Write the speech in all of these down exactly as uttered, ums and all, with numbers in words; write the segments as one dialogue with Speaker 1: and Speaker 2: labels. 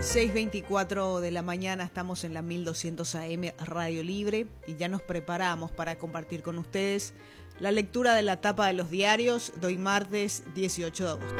Speaker 1: seis veinticuatro de la mañana, estamos en la mil doscientos A M Radio Libre y ya nos preparamos para compartir con ustedes la lectura de la tapa de los diarios de hoy martes dieciocho de agosto.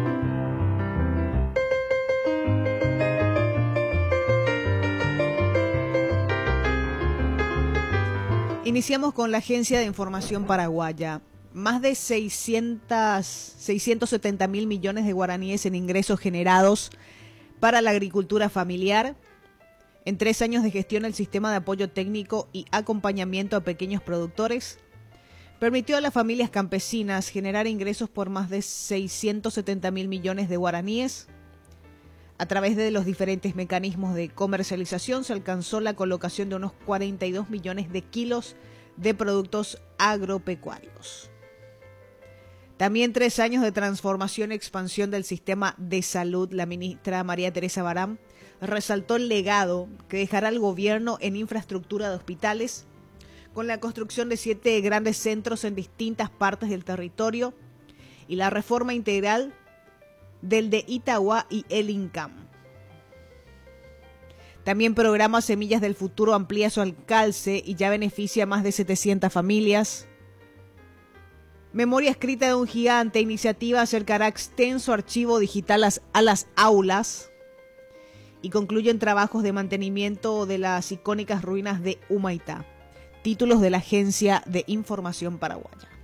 Speaker 1: Iniciamos con la Agencia de Información Paraguaya. Más de seiscientos setenta mil millones de guaraníes en ingresos generados para la agricultura familiar. En tres años de gestión, el sistema de apoyo técnico y acompañamiento a pequeños productores permitió a las familias campesinas generar ingresos por más de seiscientos setenta mil millones de guaraníes. A través de los diferentes mecanismos de comercialización se alcanzó la colocación de unos cuarenta y dos millones de kilos de productos agropecuarios. También tres años de transformación y expansión del sistema de salud. La ministra María Teresa Barán resaltó el legado que dejará el gobierno en infraestructura de hospitales, con la construcción de siete grandes centros en distintas partes del territorio y la reforma integral del de Itagua y el INCAM. También programa Semillas del Futuro amplía su alcance y ya beneficia a más de setecientas familias. Memoria escrita de un gigante, iniciativa acercará extenso archivo digital a las aulas y concluyen trabajos de mantenimiento de las icónicas ruinas de Humaitá. Títulos de la Agencia de Información Paraguaya.